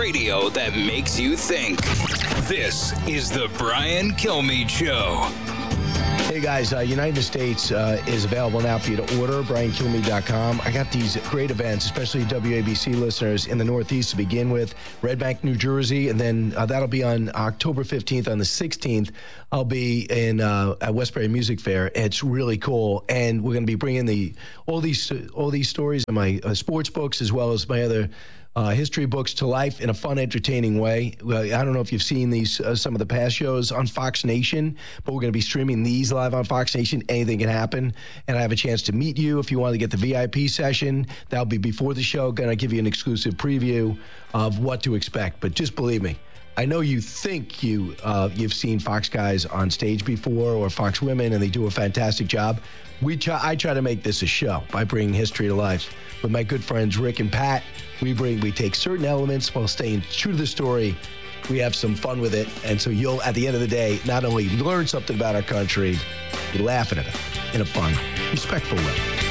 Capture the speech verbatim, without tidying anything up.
radio that makes you think. This is the Brian Kilmeade Show. Hey guys, uh, United States uh, is available now for you to order, brian kilmeade dot com. I got these great events, especially W A B C listeners in the Northeast to begin with, Red Bank, New Jersey, and then uh, that'll be on October fifteenth. On the sixteenth, I'll be in uh, at Westbury Music Fair. It's really cool, and we're going to be bringing the all these all these stories in my uh, sports books as well as my other Uh, history books to life in a fun, entertaining way. Uh, I don't know if you've seen these, uh, some of the past shows on Fox Nation, but we're going to be streaming these live on Fox Nation. Anything can happen. And I have a chance to meet you if you want to get the V I P session. That'll be before the show. Going to give you an exclusive preview of what to expect. But just believe me, I know you think you, uh, you've seen Fox guys on stage before or Fox women, and they do a fantastic job. We try, I try to make this a show by bringing history to life. With my good friends Rick and Pat, we bring we take certain elements while staying true to the story. We have some fun with it, and so you'll, at the end of the day, not only learn something about our country, you're laughing at it in a fun, respectful way.